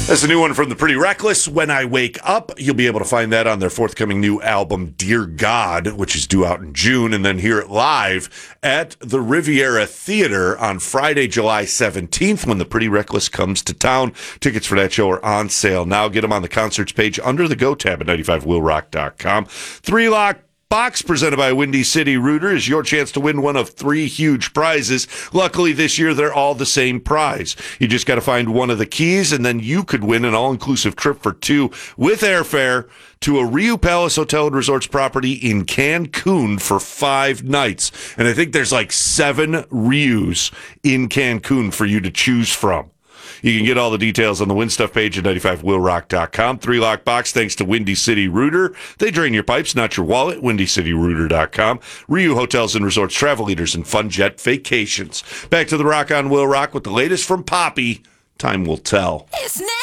That's a new one from the Pretty Reckless, When I Wake Up. You'll be able to find that on their forthcoming new album, Dear God, which is due out in June, and then hear it live at the Riviera Theater on Friday, July 17th, when the Pretty Reckless comes to town. Tickets for that show are on sale now. Get them on the concerts page under the Go tab at 95willrock.com. 3-Lock Box presented by Windy City Rooter is your chance to win one of 3 huge prizes. Luckily, this year, they're all the same prize. You just got to find one of the keys, and then you could win an all-inclusive trip for 2 with airfare to a Riu Palace Hotel and Resorts property in Cancun for 5 nights. And I think there's like 7 Rius in Cancun for you to choose from. You can get all the details on the Win Stuff page at 95willrock.com. 3-Lock Box, thanks to Windy City Rooter. They drain your pipes, not your wallet. WindyCityRooter.com. Riu Hotels and Resorts, travel leaders in fun jet vacations. Back to the Rock on Will Rock with the latest from Poppy. Time will tell. It's now.